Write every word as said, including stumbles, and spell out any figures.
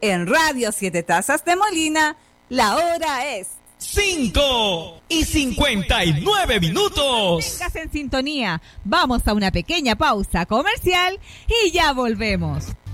En Radio Siete Tazas de Molina, la hora es cinco y cincuenta y nueve minutos. Vengas en sintonía. Vamos a una pequeña pausa comercial y ya volvemos.